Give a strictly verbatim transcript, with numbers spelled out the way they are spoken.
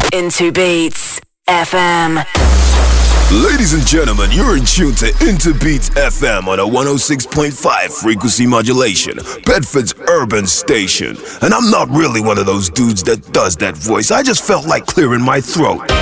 Into Beats F M. Ladies and gentlemen, you're in tune to Into Beats F M on a one oh six point five frequency modulation, Bedford's urban station. And I'm not really one of those dudes that does that voice. I just felt like clearing my throat.